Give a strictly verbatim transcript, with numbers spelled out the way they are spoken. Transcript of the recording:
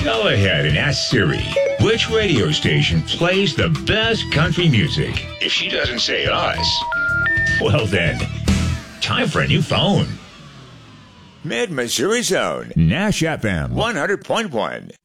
Go ahead and ask Siri, which radio station plays the best country music? If she doesn't say us, well then, time for a new phone. Mid-Missouri Zone, Nash F M, one hundred point one.